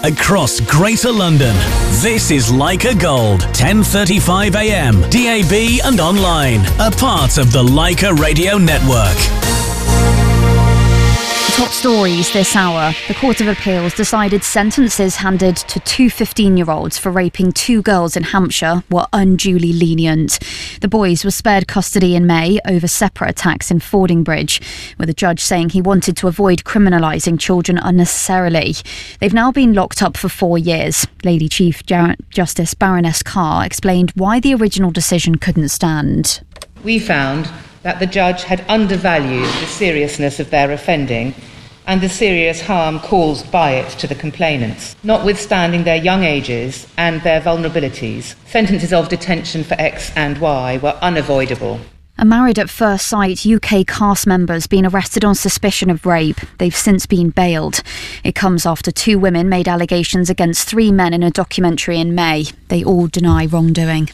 across Greater London. This is Leica Gold, 10:35 a.m, DAB and online. A part of the Leica Radio Network. Top stories this hour. The Court of Appeals decided sentences handed to two 15-year-olds for raping two girls in Hampshire were unduly lenient. The boys were spared custody in May over separate attacks in Fordingbridge, with a judge saying he wanted to avoid criminalising children unnecessarily. They've now been locked up for 4 years. Lady Chief Justice Baroness Carr explained why the original decision couldn't stand. We found that the judge had undervalued the seriousness of their offending and the serious harm caused by it to the complainants. Notwithstanding their young ages and their vulnerabilities, sentences of detention for X and Y were unavoidable. A Married at First Sight UK cast member's been arrested on suspicion of rape. They've since been bailed. It comes after two women made allegations against three men in a documentary in May. They all deny wrongdoing.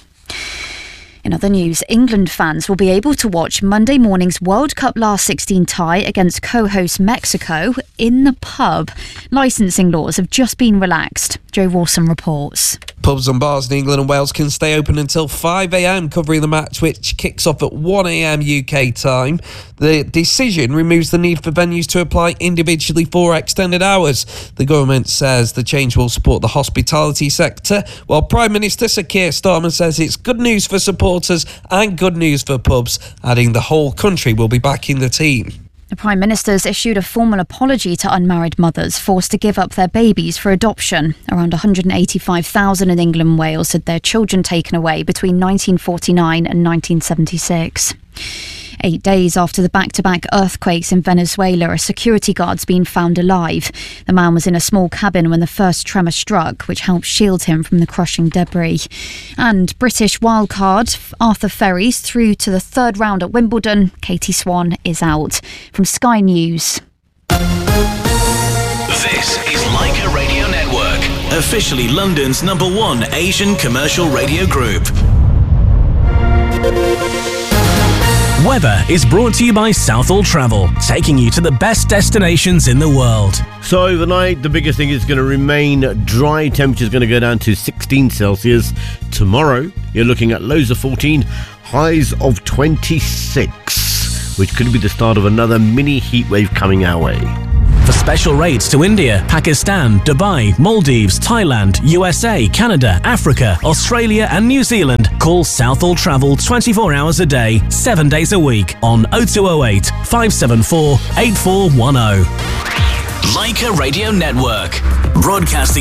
In other news, England fans will be able to watch Monday morning's World Cup last 16 tie against co-host Mexico in the pub. Licensing laws have just been relaxed. Joe Rawson reports. Pubs and bars in England and Wales can stay open until 5 a.m, covering the match, which kicks off at 1 a.m. UK time. The decision removes the need for venues to apply individually for extended hours. The government says the change will support the hospitality sector, while Prime Minister Sir Keir Starmer says it's good news for supporters and good news for pubs, adding the whole country will be backing the team. The Prime Minister's issued a formal apology to unmarried mothers forced to give up their babies for adoption. Around 185,000 in England and Wales had their children taken away between 1949 and 1976. 8 days after the back-to-back earthquakes in Venezuela, a security guard's been found alive. The man was in a small cabin when the first tremor struck, which helped shield him from the crushing debris. And British wildcard Arthur Ferry's through to the third round at Wimbledon. Katie Swan is out. From Sky News. This is Leica Radio Network, officially London's #1 Asian commercial radio group. Weather is brought to you by Southall Travel, taking you to the best destinations in the world. So overnight, the biggest thing is going to remain dry. Temperature's going to go down to 16 Celsius. Tomorrow, you're looking at lows of 14, highs of 26, which could be the start of another mini heat wave coming our way. For special rates to India, Pakistan, Dubai, Maldives, Thailand, USA, Canada, Africa, Australia and New Zealand, call Southall Travel 24 hours a day, 7 days a week on 0208 574 8410. Leica Radio Network, broadcasting